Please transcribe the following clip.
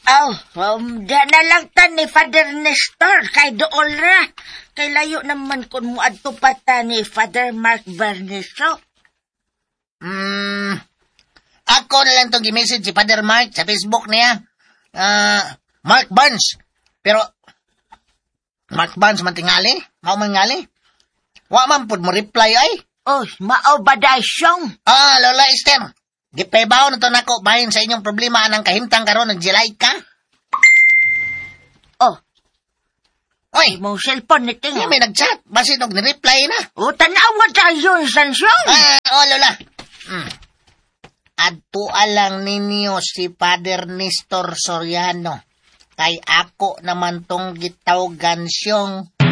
Diyan na lang ta ni Father Nestor kay dool ra. Kay layo naman kung muadto pa ta ni Father Mark Berniso. Ako na lang itong gi-message si Father Mark sa Facebook niya. Mark Barnes. Pero, Mark Barnes man tingali? Mao man ngali? Wa man pud mo reply ay. Mao ba daw siyang? Lola Esther. Gipebaw na to nako bahin sa inyong problema anang kahimtang karon nag-July ka. Oy, Mong cellphone ni Tingo. may nag-chat. Basi nung ni-reply na. Tanawa tayo sa siyang. Lola. Adtuan lang ninyo si Father Nestor Soriano. Kay ako naman tong gitawgan siyong...